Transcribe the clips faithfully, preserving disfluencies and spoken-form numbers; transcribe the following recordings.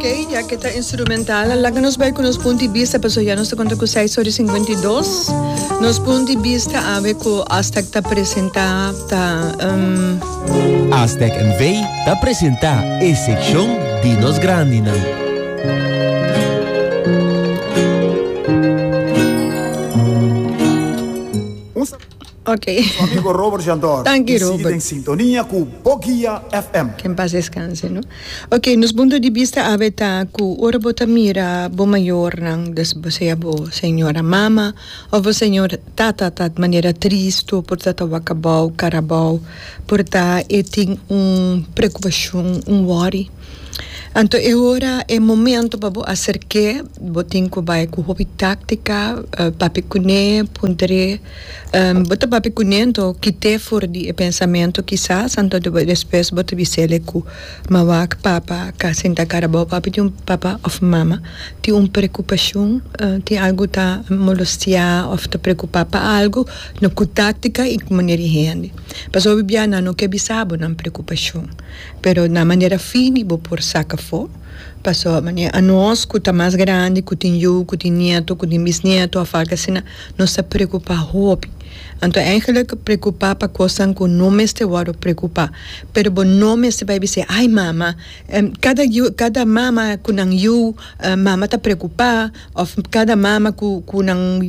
Ok, ya que está instrumental, la que nos va con los puntos de vista, pero ya nos conta con seis horas cincuenta y dos. Nos puntos de vista a ver que hasta está presentada. Um... Aztec en vei está presenta a sección Dinos Grandina. Ok. Su amigo Robert Jandor. Thank you, Robert. En sintonía con Bokia F M. Que en paz descanse, ¿no? Ok, nos punto de vista a ver que ora bota mira bo mayor nang des sea bo señora mama o bo señor tata tat manera triste por tata wakabau carabau por ta eting um preocupação um worry. Então, agora é momento para você acercar, você tem que vai com hobby tática, papi cune, pondere, você papi cune, então que te for de pensamento, quizás, então depois você visele com mawak papa, que senta carabao, papi tem um papa of mama, tem uma preocupação, tem algo tá molestia, ou tá preocupar para algo, no com tática e com maneira rende. Mas o bibiana não quer bisabo na preocupação, pero na maneira fina, vou por saca fo, passou a maneira a nós que está mais grande, que tem eu, que tem neto, que tem bisneto, a falca assim, não se preocupa hobby. Então, eigenlijk preocupar para coisas que não me este waro preocupar, pero bo não me este vai dizer, ai mama, um, cada you, cada mama que não eu, uh, mama está preocupada, ou cada mama que que não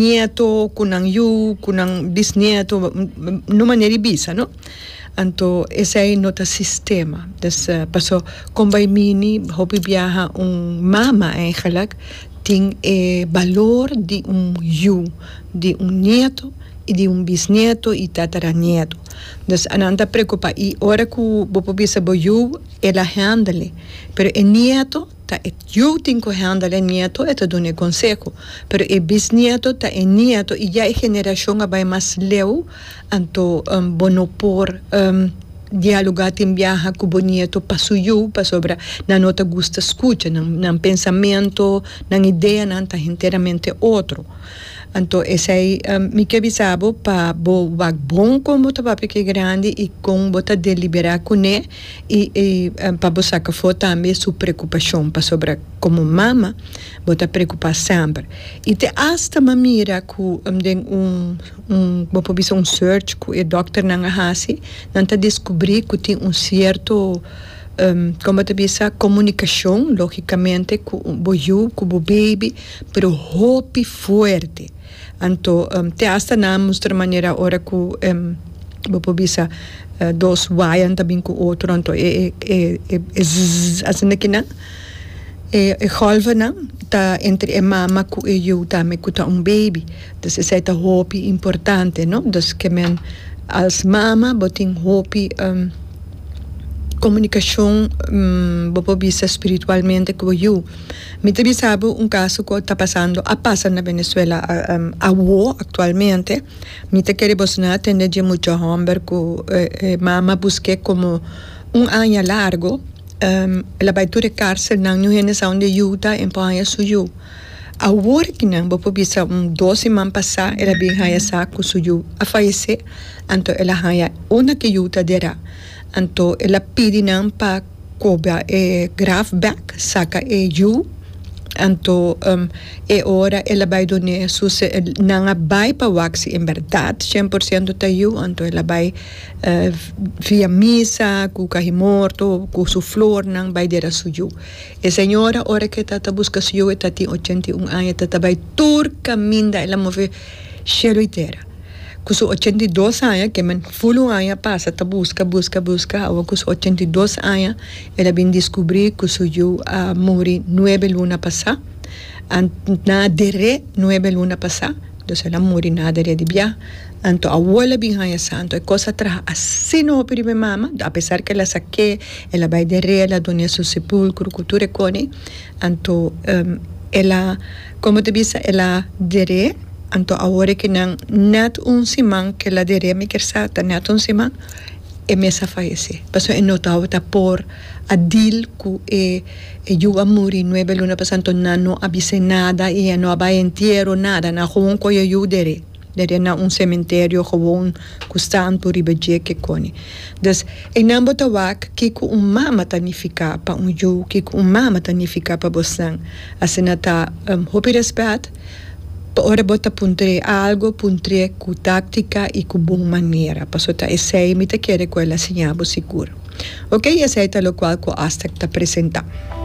neto, que não eu, que não bisneto, não maneira bisa, não? Então, esse é o nosso sistema. Dus, uh, passou, como vai mini, hobby viaja um mama, eigenlijk, tem o valor de um eu, de um neto, e de um bisneto e tataraneto. Então, não está preocupada. E a hora que o povo bisa bo eu, ela handle. Pero o neto, tá, eu tenho que handle o neto, e tá dando conselho. Pero o bisneto, tá, o neto, e já a geração vai mais leu, então, um, bono por... Um, dialogar tem viaja com o neto para suyo, para sobre na nota gusta escuta, na pensamento, na ideia, não está inteiramente outro. Então, esse aí, um, me que avisava para o bom como o papi que é grande e com bota deliberar com ele e, e um, para você que for também sua preocupação para sobre como mama, bota preocupar sempre. E te hasta mamira que um, um, um, vou dizer um search que o doutor não hasi, não está descobrir que tem um certo Um, como te bisa comunicação logicamente com o eu, com o baby, pero hopi forte. Então, um, te hasta na mostra maneira ora que um, vou bisa uh, dois vaiam também com o outro, então é é é assim que não é é halva não tá entre a mama com o eu também com um baby. Então esse é o hopi importante, não? Então que men as mama botem hopi um, comunicação um, vou bisa espiritualmente com eu. Me te sabe um caso que está passando, a passa na Venezuela um, a wo atualmente. Me te querer bosnar atender de muito homem que eh, mama busque como um ano largo, um, ela vai ter cárcel na organização de Utah em Panha Suyu. A hora que não vou bisa um doze man passar, ela bem raia saco Suyu a falecer, então ela raia uma que Utah derá. Então, ela pede não para cobrar o grave back, saca e you. Então, um, é hora ela vai donar, não vai para o wax, em verdade, cem por cento está you. Então, ela vai uh, via missa, com o carro morto, com o flor, não vai dar a suyo. E a senhora, hora que está buscando suyo, está tem oitenta e um anos, está vai tur caminho, ela move cheiro inteira. Com os oitenta e dois anos, que man full um ano passa, tá busca, busca, busca, agora com os oitenta e dois anos, ela vem descobrir que o eu a morrer nove luna passar, na dere nove luna passar, então ela morre na dere de bia, então a abuela vem raia santo, é coisa tra assim não opere mama, apesar que ela saque, ela vai dere, ela dona seu sepulcro, cultura cone, então um, ela, como te disse, ela dere. Então, agora que não net um simão que ela diria me quer saber, net um simão, é mesa falece. Passou em notava tá por a deal com e e eu amori não é beluna passando não não avise nada e não vai inteiro nada na ronco eu eu dere. Er na un cementerio gewoon kustaan por ibeje que koni. Dus en nambo tawak kiku un mama tanifica pa un yo kiku un mama tanifica pa bosang. Asenata um, hopi respeto. Ora bota puntre algo, puntre cu táctica e cu buona maniera. Pasota e sei mi te chiede quella segnabo sicuro. Ok, e sei lo qual co aspetta presenta.